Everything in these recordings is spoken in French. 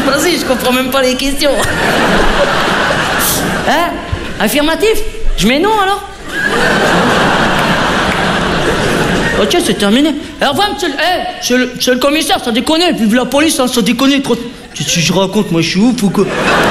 Vas-y, je comprends même pas les questions. Hein? Affirmatif? Je mets non alors? Ok, c'est terminé. Au revoir, monsieur le commissaire, ça déconne. Vive la police, hein, ça déconne. Trop... Si je raconte, moi je suis ouf ou quoi?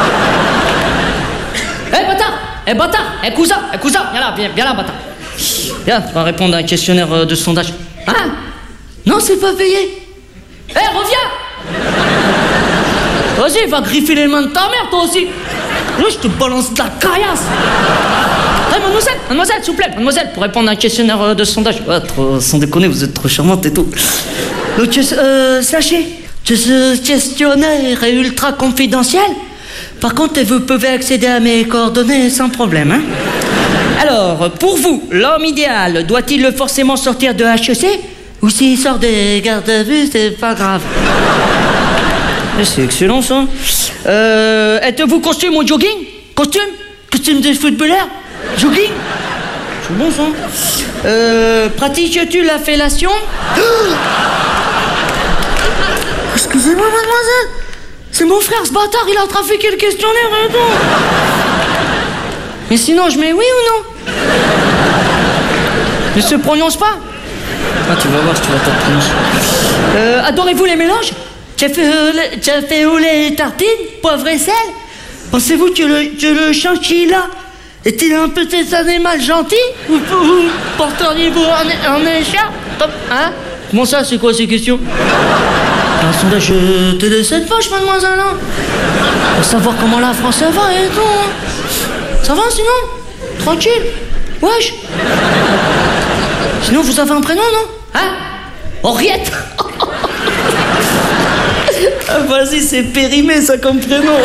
Bâtard, cousin, viens là, bâtard. Viens, tu vas répondre à un questionnaire de sondage. Hein? Non, c'est pas payé. Reviens! Vas-y, va griffer les mains de ta mère, toi aussi. Là, je te balance de la caillasse. Mademoiselle, s'il vous plaît, mademoiselle, pour répondre à un questionnaire de sondage. Ouais, sans déconner, vous êtes trop charmante et tout. Donc, sachez que ce questionnaire est ultra confidentiel. Par contre, vous pouvez accéder à mes coordonnées sans problème, hein. Alors, pour vous, l'homme idéal, doit-il forcément sortir de HEC? Ou s'il sort des gardes à vue, c'est pas grave. C'est excellent, ça. Êtes-vous costume ou jogging? Costume de footballeur? Jogging? C'est bon, ça. Pratiques-tu la fellation? Excusez-moi, mademoiselle. C'est mon frère, ce bâtard, il a en train de faire le questionnaire et tout. Mais sinon, je mets oui ou non? Ne se prononce pas? Ah, tu vas voir si tu vas te prononcer. Adorez-vous les mélanges? Café au lait et tartine, poivre et sel? Pensez-vous que le chinchilla est-il un petit animal gentil? Ou porteriez-vous un écharpe? Hein? Comment ça, c'est quoi ces questions? Un sondage de cette poche, mademoiselle, hein? Pour savoir comment la France va et tout, hein? Ça va sinon? Tranquille? Wesh? Sinon, vous avez un prénom, non? Hein? Henriette? Ah, vas-y, c'est périmé, ça, comme prénom.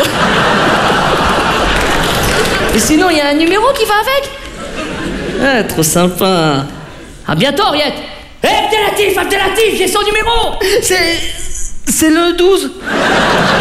Et sinon, il y a un numéro qui va avec? Ah, trop sympa. À bientôt, Henriette. Abdelatif, j'ai son numéro. C'est le 12.